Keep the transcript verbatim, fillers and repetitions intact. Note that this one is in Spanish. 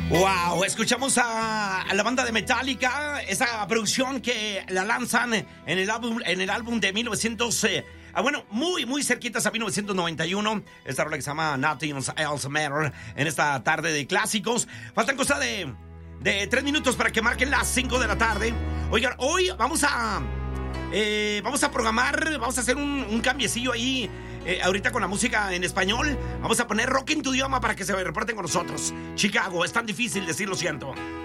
Wow, escuchamos a, a la banda de Metallica, esa producción que la lanzan en el álbum, en el álbum de mil novecientos, eh, ah, bueno, muy, muy cerquitas a mil novecientos noventa y uno, esta rola que se llama Nothing Else Matters, en esta tarde de clásicos. Faltan cosa de, de tres minutos para que marquen las cinco de la tarde. Oigan, hoy vamos a, eh, vamos a programar, vamos a hacer un, un cambiecillo ahí. Eh, ahorita con la música en español, vamos a poner rock en tu idioma para que se reporten con nosotros. Chicago, es tan difícil decir lo siento.